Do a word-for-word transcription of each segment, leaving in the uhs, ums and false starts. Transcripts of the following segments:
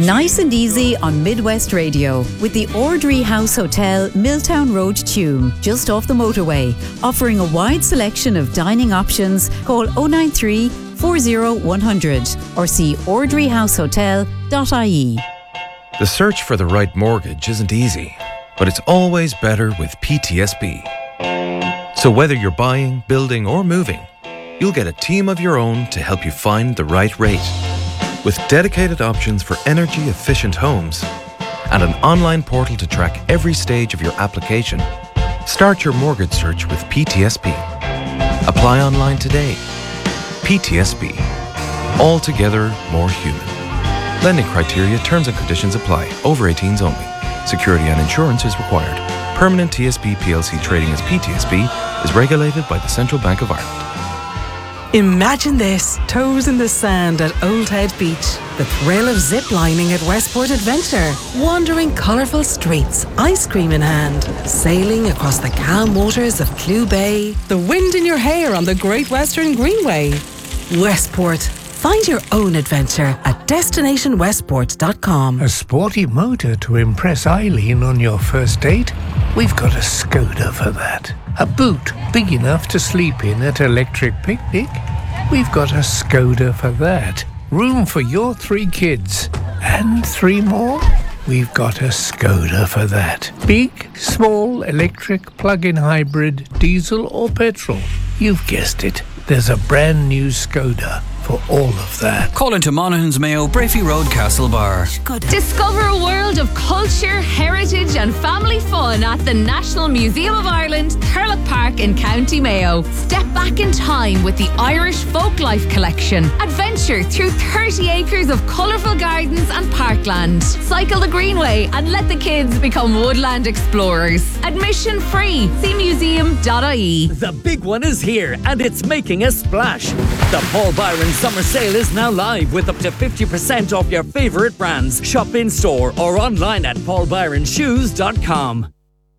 Nice and easy on Midwest Radio with the Ordry House Hotel, Milltown Road, Tuam, just off the motorway, offering a wide selection of dining options. Call oh nine three, four oh one hundred or see ordry house hotel dot I E. The search for the right mortgage isn't easy, but it's always better with P T S B. So whether you're buying, building or moving, you'll get a team of your own to help you find the right rate. With dedicated options for energy-efficient homes and an online portal to track every stage of your application, start your mortgage search with P T S B. Apply online today. P T S B. Altogether more human. Lending criteria, terms and conditions apply. Over eighteens only. Security and insurance is required. Permanent T S B P L C trading as P T S B is regulated by the Central Bank of Ireland. Imagine this, toes in the sand at Old Head Beach, the thrill of zip-lining at Westport Adventure, wandering colourful streets, ice cream in hand, sailing across the calm waters of Clew Bay, the wind in your hair on the Great Western Greenway. Westport. Find your own adventure at destination westport dot com. A sporty motor to impress Eileen on your first date? We've got a Skoda for that. A boot big enough to sleep in at Electric Picnic? We've got a Skoda for that. Room for your three kids. And three more? We've got a Skoda for that. Big, small, electric, plug-in hybrid, diesel or petrol. You've guessed it. There's a brand new Skoda for all of that. Call into Monaghan's Mayo, Brafey Road, Castlebar. Discover a world of culture, heritage and family fun at the National Museum of Ireland, Thurlock Park in County Mayo. Step back in time with the Irish Folklife Collection. Adventure through thirty acres of colourful gardens and parkland. Cycle the Greenway and let the kids become woodland explorers. Admission free. See museum dot I E. The big one is here and it's making a splash. The Paul Byron Summer Sale is now live with up to fifty percent off your favourite brands. Shop in store or online at paul byron shoes dot com.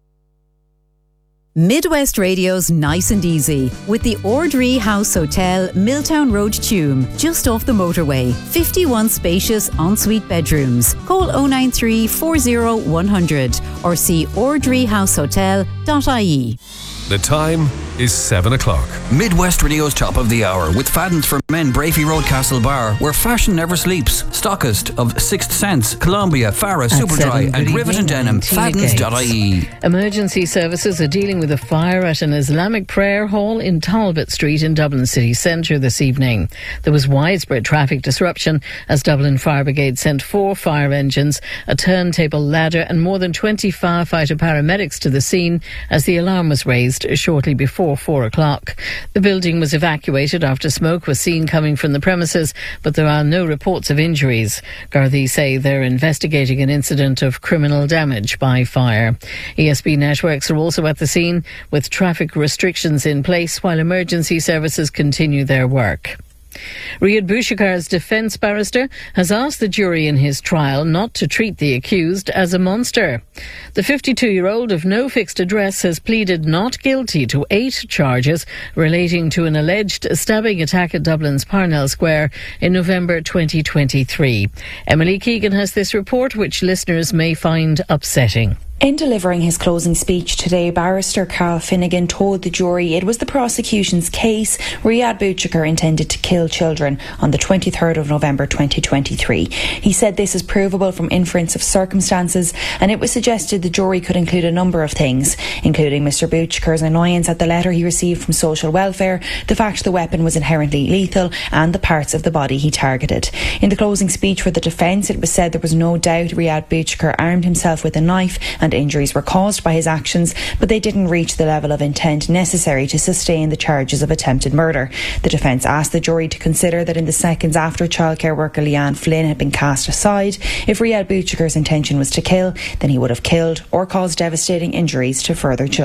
Midwest Radio's Nice and Easy with the Ordry House Hotel, Milltown Road, Tuam, just off the motorway. fifty-one spacious ensuite bedrooms. Call oh nine three, four oh one hundred or see ordry house hotel dot I E. The time is seven o'clock. Midwest Radio's Top of the Hour with Fadden's for Men, Brafey Road, Castlebar, where fashion never sleeps. Stockist of Sixth Sense, Columbia, Farah, Superdry and Rivet and Denim. Faddens dot I E. Emergency services are dealing with a fire at an Islamic prayer hall in Talbot Street in Dublin city centre this evening. There was widespread traffic disruption as Dublin Fire Brigade sent four fire engines, a turntable ladder and more than twenty firefighter paramedics to the scene as the alarm was raised shortly before four o'clock. The building was evacuated after smoke was seen coming from the premises, but there are no reports of injuries. Gardaí say they're investigating an incident of criminal damage by fire. E S B networks are also at the scene with traffic restrictions in place while emergency services continue their work. Riyad Boushakar's defence barrister has asked the jury in his trial not to treat the accused as a monster. The fifty-two-year-old of no fixed address has pleaded not guilty to eight charges relating to an alleged stabbing attack at Dublin's Parnell Square in November twenty twenty-three. Emily Keegan has this report, which listeners may find upsetting. In delivering his closing speech today, barrister Carl Finnegan told the jury it was the prosecution's case Riyad Bouchakar intended to kill children on the twenty-third of November twenty twenty-three. He said this is provable from inference of circumstances, and it was suggested the jury could include a number of things, including Mr Bouchakar's annoyance at the letter he received from social welfare, the fact the weapon was inherently lethal, and the parts of the body he targeted. In the closing speech for the defence, it was said there was no doubt Riyad Bouchakar armed himself with a knife and injuries were caused by his actions, but they didn't reach the level of intent necessary to sustain the charges of attempted murder. The defence asked the jury to consider that in the seconds after childcare worker Leanne Flynn had been cast aside, if Riyad Bouchakar's intention was to kill, then he would have killed or caused devastating injuries to further children.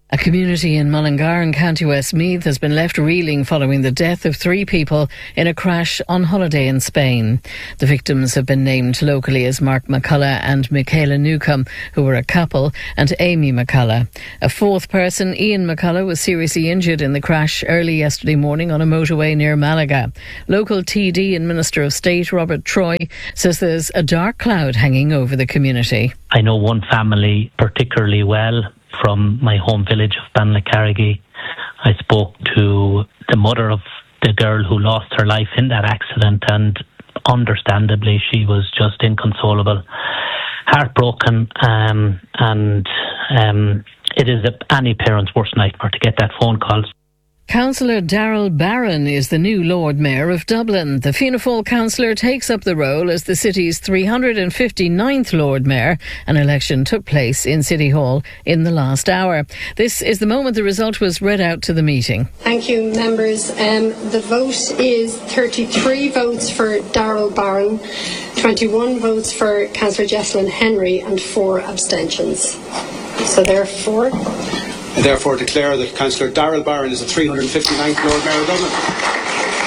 A community in Mullingar in County Westmeath has been left reeling following the death of three people in a crash on holiday in Spain. The victims have been named locally as Mark McCullough and Michaela Newcomb, who were a couple, and Amy McCullough. A fourth person, Ian McCullough, was seriously injured in the crash early yesterday morning on a motorway near Malaga. Local T D and Minister of State Robert Troy says there's a dark cloud hanging over the community. I know one family particularly well from my home village of Banlacarrigy. I spoke to the mother of the girl who lost her life in that accident, and understandably she was just inconsolable, heartbroken, um, and um, it is any parent's worst nightmare to get that phone call. Councillor Daryl Barron is the new Lord Mayor of Dublin. The Fianna Fáil councillor takes up the role as the city's three hundred fifty-ninth Lord Mayor. An election took place in City Hall in the last hour. This is the moment the result was read out to the meeting. Thank you, members. Um, the vote is thirty-three votes for Daryl Barron, twenty-one votes for Councillor Jessalyn Henry and four abstentions. So therefore... I therefore declare that Councillor Daryl Barron is the three hundred fifty-ninth Lord Mayor of Dublin.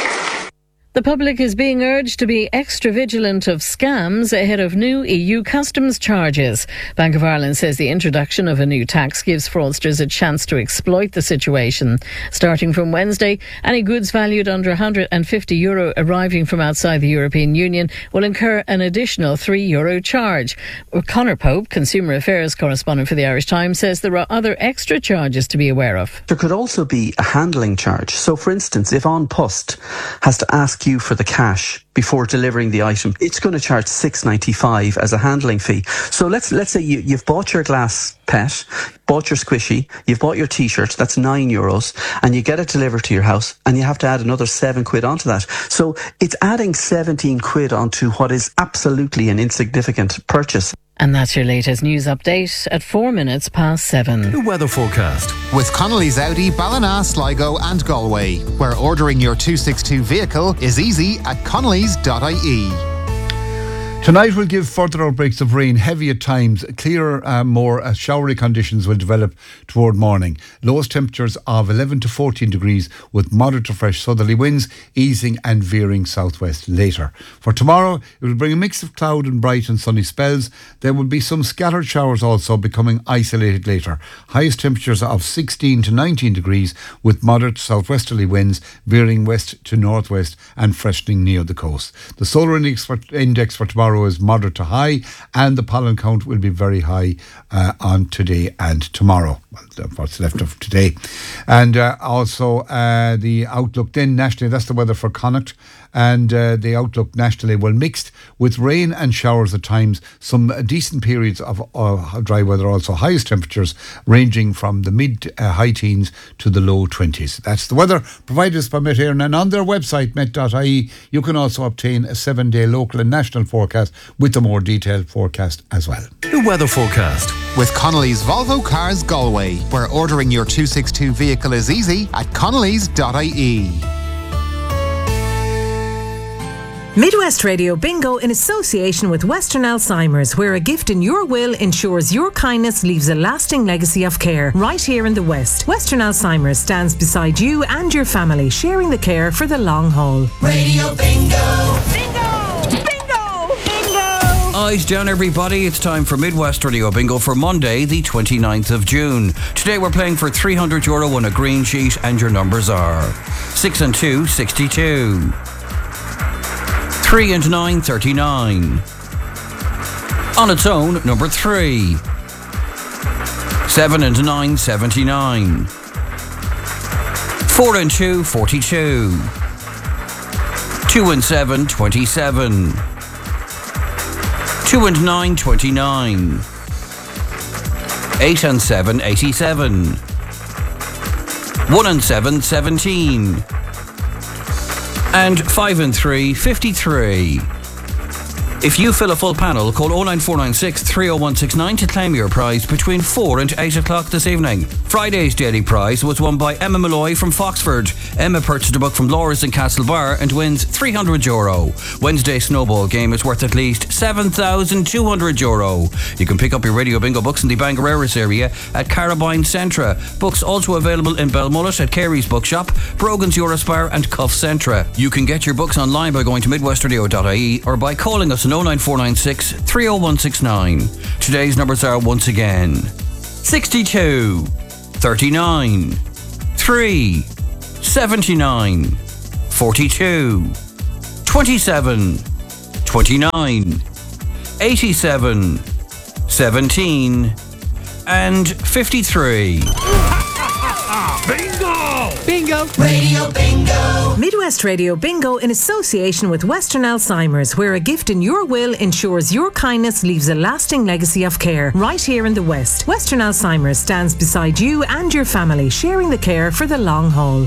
The public is being urged to be extra vigilant of scams ahead of new E U customs charges. Bank of Ireland says the introduction of a new tax gives fraudsters a chance to exploit the situation. Starting from Wednesday, any goods valued under one hundred fifty euro arriving from outside the European Union will incur an additional three euro charge. Conor Pope, Consumer Affairs correspondent for the Irish Times, says there are other extra charges to be aware of. There could also be a handling charge. So, for instance, if An Post has to ask you for the cash before delivering the item, it's going to charge six ninety-five as a handling fee. So let's let's say you, you've bought your glass pet, bought your squishy, you've bought your t-shirt, that's nine euros, and you get it delivered to your house, and you have to add another seven quid onto that. So it's adding seventeen quid onto what is absolutely an insignificant purchase. And that's your latest news update at four minutes past seven. The weather forecast with Connolly's Audi, Ballina, Sligo and Galway, where ordering your two sixty-two vehicle is easy at connellys dot I E. Tonight will give further outbreaks of rain, heavy at times. Clearer, uh, more uh, showery conditions will develop toward morning. Lowest temperatures of eleven to fourteen degrees with moderate to fresh southerly winds, easing and veering southwest later. For tomorrow, it will bring a mix of cloud and bright and sunny spells. There will be some scattered showers also, becoming isolated later. Highest temperatures of sixteen to nineteen degrees with moderate southwesterly winds, veering west to northwest and freshening near the coast. The solar index for, index for tomorrow is moderate to high, and the pollen count will be very high uh, on today and tomorrow. Well, what's left of today. And uh, also uh, the outlook then nationally, that's the weather for Connacht. And uh, the outlook nationally, well, mixed with rain and showers at times, some uh, decent periods of uh, dry weather also. Highest temperatures ranging from the mid uh, high teens to the low twenties. That's the weather provided us by Met Éireann, and on their website met dot I E you can also obtain a seven day local and national forecast with a more detailed forecast as well. The weather forecast with Connolly's Volvo Cars Galway, where ordering your two sixty-two vehicle is easy at connellys dot I E. Midwest Radio Bingo in association with Western Alzheimer's, where a gift in your will ensures your kindness leaves a lasting legacy of care right here in the West. Western Alzheimer's stands beside you and your family, sharing the care for the long haul. Radio Bingo! Bingo! Bingo! Bingo! Eyes down, everybody. It's time for Midwest Radio Bingo for Monday, the twenty-ninth of June. Today we're playing for three hundred euro on a green sheet, and your numbers are six and two, sixty-two. three and nine, thirty-nine. On its own, number three. seven and nine, seventy-nine. four and two, forty-two. two and seven, twenty-seven. two and nine, twenty-nine. eight and seven, eighty-seven. one and seven, seventeen. And five and three, fifty-three. If you fill a full panel, call oh nine four nine six, three oh one six nine to claim your prize between four and eight o'clock this evening. Friday's daily prize was won by Emma Malloy from Foxford. Emma purchased a book from Laura's in Castlebar and wins three hundred euro. Wednesday's snowball game is worth at least seven thousand two hundred euro. You can pick up your Radio Bingo books in the Bangareras area at Carabine Centra. Books also available in Belmullet at Carey's Bookshop, Brogan's Eurospar and Cuff Centra. You can get your books online by going to midwestradio dot I E or by calling us on oh nine four nine six, three oh one six nine. Today's numbers are once again sixty-two, thirty-nine, three, seventy-nine, forty-two, twenty-seven, twenty-nine, eighty-seven, seventeen, and fifty-three. Bingo! Bingo! Radio Bingo! Midwest Radio Bingo in association with Western Alzheimer's, where a gift in your will ensures your kindness leaves a lasting legacy of care. Right here in the West, Western Alzheimer's stands beside you and your family, sharing the care for the long haul.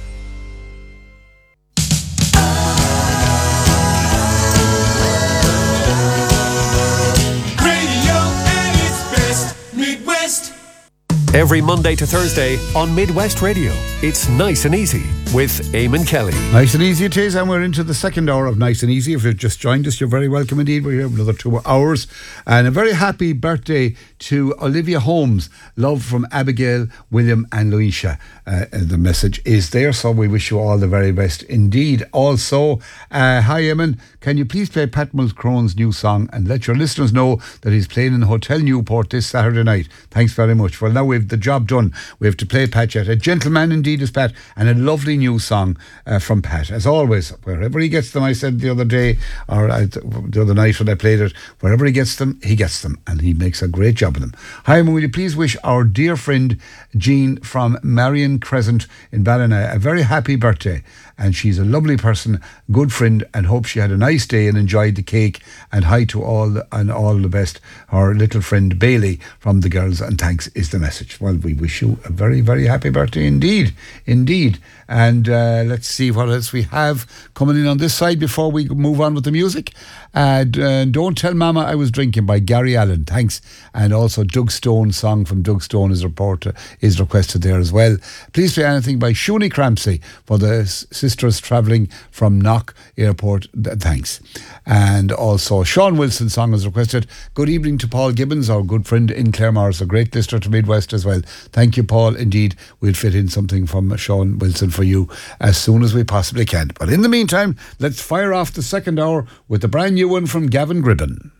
Every Monday to Thursday on Midwest Radio, it's Nice and Easy with Eamon Kelly. Nice and Easy it is, and we're into the second hour of Nice and Easy. If you've just joined us, you're very welcome indeed. We're here for another two hours. And a very happy birthday to Olivia Holmes. Love from Abigail, William and Luisha. Uh, the message is there, so we wish you all the very best indeed. Also, uh, hi Eamon, can you please play Pat Mulcrone's new song and let your listeners know that he's playing in Hotel Newport this Saturday night? Thanks very much. Well, now we've the job done. We have to play Pat yet. A gentleman indeed is Pat, and a lovely new song uh, from Pat. As always, wherever he gets them, I said the other day, or I, the other night when I played it, wherever he gets them, he gets them, and he makes a great job of them. Hi, will you please wish our dear friend Jean from Marion Crescent in Ballina a very happy birthday. And she's a lovely person, good friend, and hope she had a nice day and enjoyed the cake. And hi to all the, and all the best, her little friend Bailey from the girls, and thanks is the message. Well, we wish you a very, very happy birthday indeed, indeed. And uh, let's see what else we have coming in on this side before we move on with the music. Uh, Don't Tell Mama I Was Drinking by Gary Allen, thanks. And also Doug Stone, song from Doug Stone is, report, is requested there as well. Please play anything by Shuni Crampsey for the sisters travelling from Knock Airport, thanks. And also Sean Wilson's song is requested. Good evening to Paul Gibbons, our good friend in Claremorris, a great listener to Midwest as well. Thank you, Paul. Indeed, we'll fit in something from Sean Wilson for you as soon as we possibly can. But in the meantime, let's fire off the second hour with the brand new one from Gavin Gribben.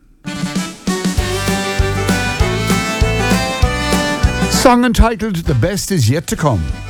Song entitled The Best Is Yet to Come.